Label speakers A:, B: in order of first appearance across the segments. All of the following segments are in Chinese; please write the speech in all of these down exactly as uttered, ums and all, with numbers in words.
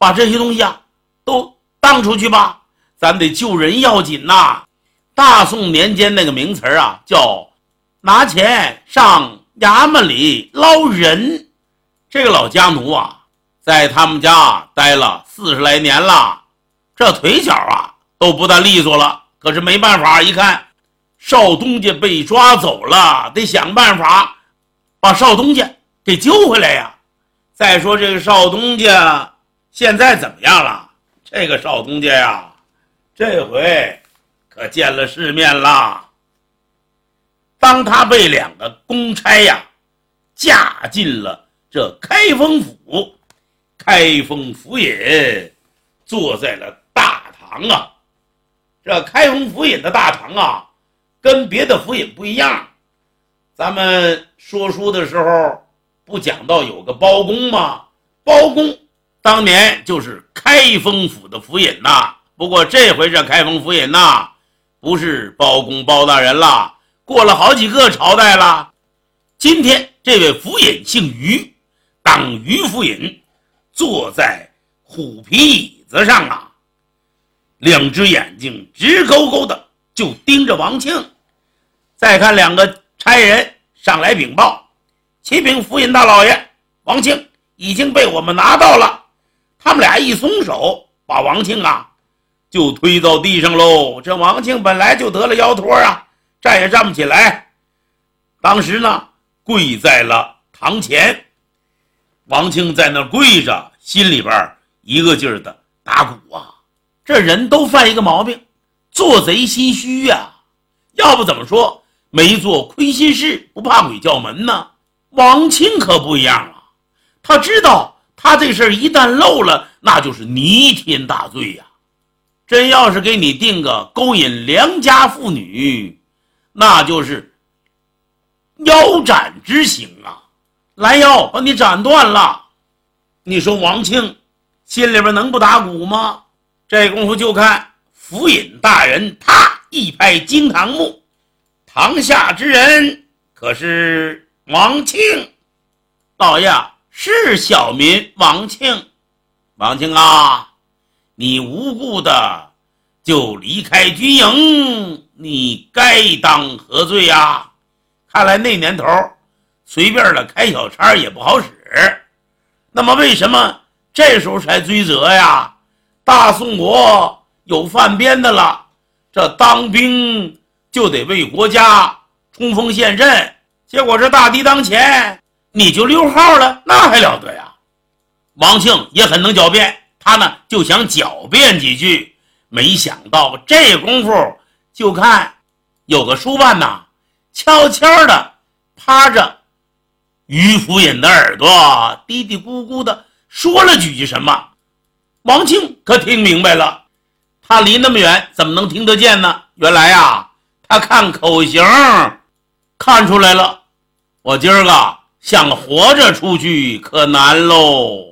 A: 把这些东西啊都当出去吧，咱得救人要紧呐。大宋年间那个名词啊叫拿钱上衙门里捞人。这个老家奴啊在他们家待了四十来年了，这腿脚啊都不大利索了，可是没办法，一看少东家被抓走了，得想办法把少东家给救回来呀。再说这个少东家现在怎么样了？这个少东家呀这回可见了世面了。当他被两个公差呀嫁进了这开封府，开封府尹坐在了大堂啊。这开封府尹的大堂啊跟别的府尹不一样。咱们说书的时候不讲到有个包公吗？包公当年就是开封府的府尹呐。不过这回这开封府尹呐不是包公包大人了，过了好几个朝代了。今天这位府尹姓于，当于府尹坐在虎皮椅子上啊，两只眼睛直勾勾的就盯着王庆。再看两个差人上来禀报，启禀府尹大老爷，王庆已经被我们拿到了。他们俩一松手，把王庆啊就推到地上喽。这王庆本来就得了腰托啊，站也站不起来，当时呢跪在了堂前。王庆在那跪着，心里边一个劲儿的打鼓啊。这人都犯一个毛病，做贼心虚呀、啊。要不怎么说没做亏心事不怕鬼叫门呢？王庆可不一样啊，他知道他这事儿一旦漏了，那就是弥天大罪呀、啊。真要是给你定个勾引良家妇女，那就是腰斩之刑啊，拦腰把你斩断了。你说王庆心里边能不打鼓吗？这功夫就看府尹大人啪一拍惊堂木，堂下之人可是王庆。老爷，是小民王庆。王庆啊，你无故的就离开军营，你该当何罪呀？看来那年头随便的开小差也不好使。那么为什么这时候才追责呀？大宋国有犯边的了，这当兵就得为国家冲锋陷阵，结果这大敌当前你就溜号了，那还了得呀？王庆也很能狡辩，他呢就想狡辩几句，没想到这功夫就看有个书办呐悄悄的趴着于府尹的耳朵，嘀嘀咕咕的说了几句什么。王庆可听明白了，他离那么远怎么能听得见呢？原来啊他看口型看出来了，我今儿个想活着出去可难喽。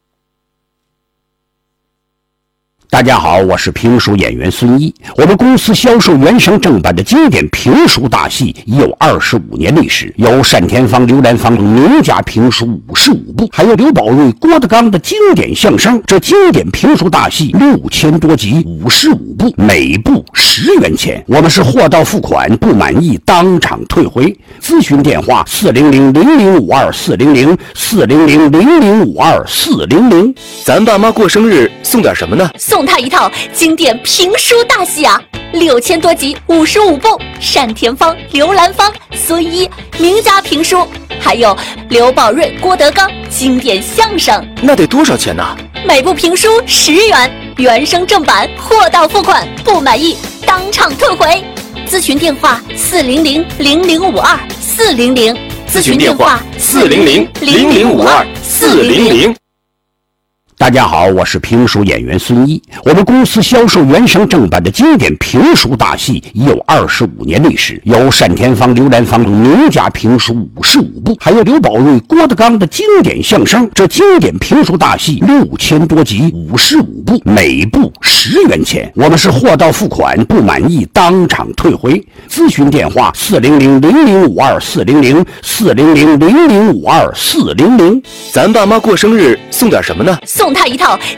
B: 大家好，我是评书演员孙一。我们公司销售原声正版的经典评书大戏已有二十五年历史，有单田芳、刘兰芳名家评书五十五部，还有刘宝瑞、郭德纲的经典相声。这经典评书大戏六千多集，五十五部，每部十元钱。我们是货到付款，不满意当场退回。咨询电话：四零零零零五二四零零四零零零零五二四零零。
C: 咱爸妈过生日送点什么呢？
D: 送他一套经典评书大戏啊，六千多集，五十五部，单田芳、刘兰芳、孙一名家评书，还有刘宝瑞、郭德纲经典相声。
C: 那得多少钱呢？
D: 每部评书十元，原声正版，货到付款，不满意当场退回。咨询电话：四零零零零五二四零零。
C: 咨询电话：四零零零零五二四零零。
B: 大家好，我是评书演员孙一。我们公司销售原声正版的经典评书大戏已有二十五年历史，有单田芳、刘兰芳名家评书五十五部，还有刘宝瑞、郭德纲的经典相声。这经典评书大戏六千多集，五十五部，每部十元钱。我们是货到付款，不满意当场退回。咨询电话：四零零零零五二四零零四零零零零五二四零零。
C: 咱爸妈过生日送点什么呢？
D: 送他一套